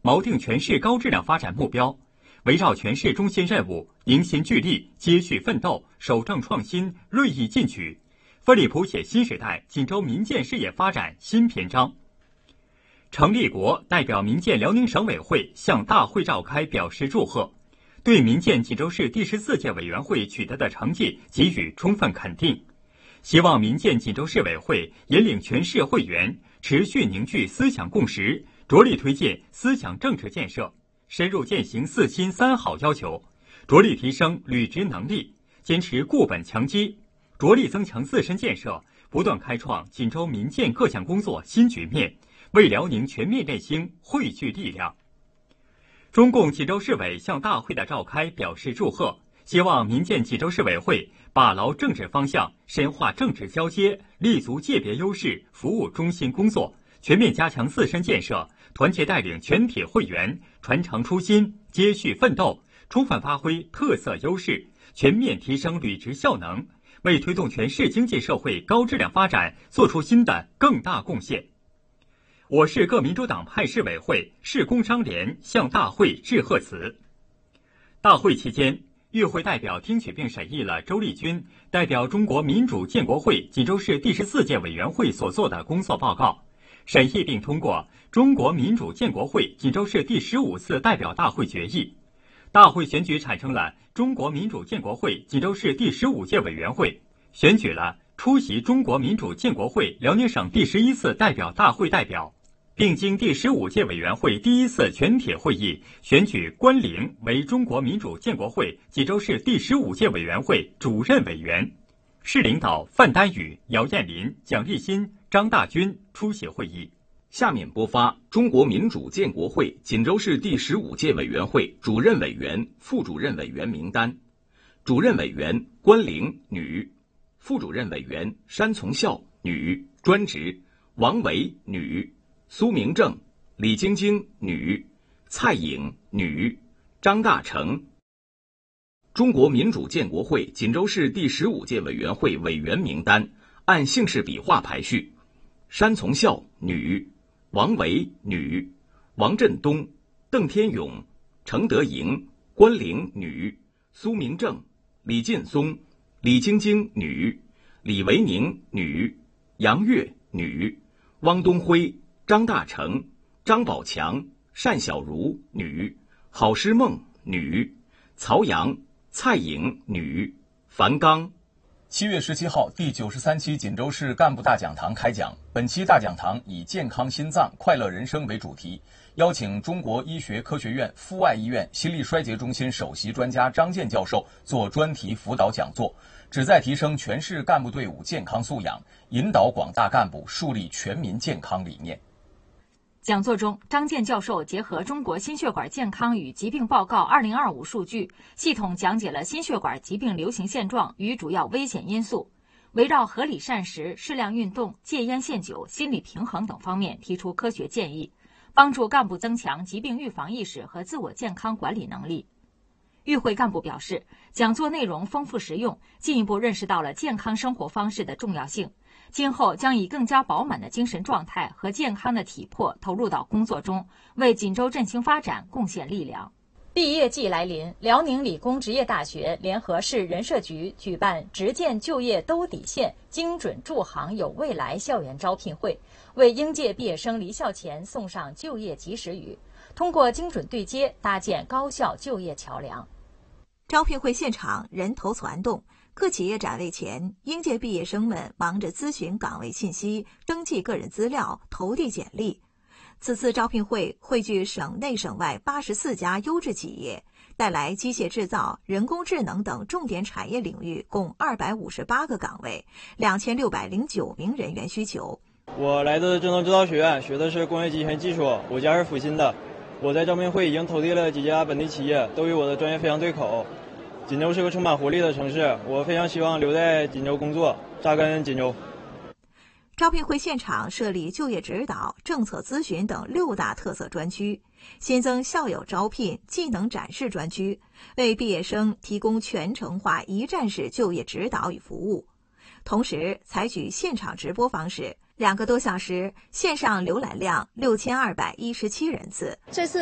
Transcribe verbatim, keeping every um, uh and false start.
锚定全市高质量发展目标，围绕全市中心任务，凝心聚力，接续奋斗，守正创新，锐意进取，奋力谱写新时代锦州民建事业发展新篇章。程立国代表民建辽宁省委会向大会召开表示祝贺，对民建锦州市第十四届委员会取得的成绩给予充分肯定，希望民建锦州市委会引领全市会员持续凝聚思想共识，着力推进思想政治建设，深入践行四新三好要求，着力提升履职能力，坚持固本强基，着力增强自身建设，不断开创锦州民建各项工作新局面，为辽宁全面振兴汇聚力量。中共锦州市委向大会的召开表示祝贺，希望民建锦州市委会把牢政治方向，深化政治交接，立足界别优势，服务中心工作，全面加强自身建设，团结带领全体会员传承初心，接续奋斗，充分发挥特色优势，全面提升履职效能，为推动全市经济社会高质量发展做出新的更大贡献。我市各民主党派市委会、市工商联向大会致贺词。大会期间，与会代表听取并审议了周立军代表中国民主建国会锦州市第十四届委员会所做的工作报告，审议并通过中国民主建国会锦州市第十五次代表大会决议。大会选举产生了中国民主建国会锦州市第十五届委员会，选举了出席中国民主建国会辽宁省第十一次代表大会代表，并经第十五届委员会第一次全体会议选举关凌为中国民主建国会锦州市第十五届委员会主任委员。市领导范丹宇、姚艳林、蒋立新、张大军出席会议。 下面播发中国民主建国会锦州市第十五届委员会主任委员、副主任委员名单。主任委员关凌，女；副主任委员山从孝，女，专职；王维，女；苏明正、李晶晶，女；蔡颖，女；张大成。中国民主建国会锦州市第十五届委员会委员名单按姓氏笔画排序：山从孝，女；王维，女；王振东、邓天勇、程德莹、关凌，女；苏明正、李劲松、李晶晶，女；李维宁，女；杨月，女；汪东辉、张大成、张宝强、单小茹，女；郝诗梦，女；曹阳、蔡颖，女；樊刚。 七月十七号，第九十三期锦州市干部大讲堂开讲。本期大讲堂以健康心脏、快乐人生为主题，邀请中国医学科学院阜外医院心力衰竭中心首席专家张健教授做专题辅导讲座，旨在提升全市干部队伍健康素养，引导广大干部树立全民健康理念。 讲座中，张健教授结合中国心血管健康与疾病报告二零二五数据，系统讲解了心血管疾病流行现状与主要危险因素，围绕合理膳食、适量运动、戒烟限酒、心理平衡等方面提出科学建议，帮助干部增强疾病预防意识和自我健康管理能力。与会干部表示，讲座内容丰富实用，进一步认识到了健康生活方式的重要性，今后将以更加饱满的精神状态和健康的体魄投入到工作中，为锦州振兴发展贡献力量。毕业季来临，辽宁理工职业大学联合市人社局举办职建就业兜底线精准驻行有未来校园招聘会，为应届毕业生离校前送上就业及时雨，通过精准对接搭建高校就业桥梁。 招聘会现场人头攒动，各企业展位前，应届毕业生们忙着咨询岗位信息、登记个人资料、投递简历。此次招聘会汇聚省内省外八十四家优质企业，带来机械制造、人工智能等重点产业领域共二百五十八个岗位，两千六百零九名人员需求。 我来自郑州制造学院，学的是工业机械技术，我家是阜新的。我在招聘会已经投递了几家本地企业，都与我的专业非常对口。锦州是个充满活力的城市，我非常希望留在锦州工作，扎根锦州。 招聘会现场设立就业指导、政策咨询等六大特色专区，新增校友招聘、技能展示专区，为毕业生提供全程化一站式就业指导与服务。同时，采取现场直播方式，两个多小时，线上浏览量六千二百一十七人次。 这次